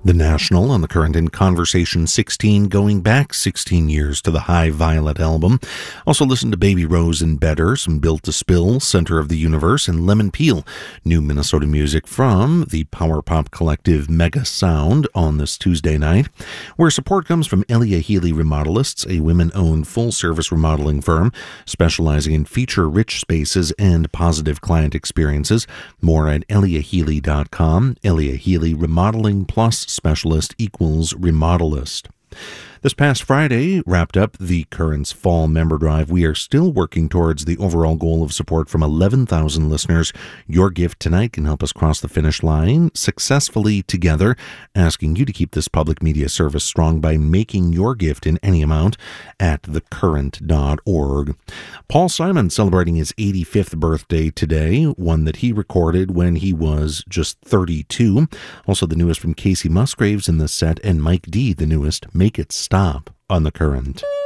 The National on the Current in Conversation 16, going back 16 years to the High Violet album. Also listen to Baby Rose and Better, some Built to Spill, Center of the Universe, and Lemon Peel, new Minnesota music from the power pop collective Mega Sound on this Tuesday night, where support comes from Elia Healy Remodelists, a women-owned full-service remodeling firm specializing in feature-rich spaces and positive client experiences. More at eliahealy.com. Elia Healy Remodeling Plus Specialist equals Remodelist. This past Friday wrapped up the Current's Fall Member Drive. We are still working towards the overall goal of support from 11,000 listeners. Your gift tonight can help us cross the finish line successfully together, asking you to keep this public media service strong by making your gift in any amount at thecurrent.org. Paul Simon celebrating his 85th birthday today, one that he recorded when he was just 32. Also the newest from Casey Musgraves in the set, and Mike D, the newest, Make It Stop on The Current.